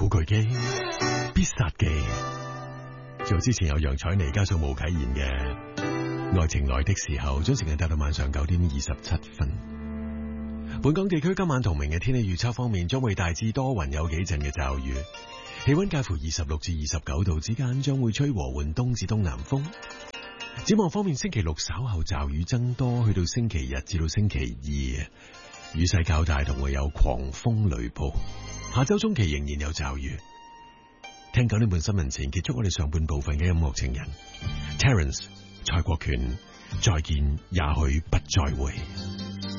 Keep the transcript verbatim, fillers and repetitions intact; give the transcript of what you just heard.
古巨基、必殺技，仲有之前有楊采妮加上巫啟賢嘅《愛情來的時候》，將時間帶到晚上九點二十七分。本港地區今晚同明日天氣預測方面，將會大致多雲，有幾陣嘅驟雨，氣溫介乎二十六至二十九度之間，將會吹和緩東至東南風。展望方面，星期六稍後驟雨增多，去到星期日至到星期二，雨勢較大，同會有狂風雷暴。下周中期仍然有驟雨。聽九點半新聞前，結束我哋上半部分嘅音樂情人 Terence 蔡國權，再見也許不再會。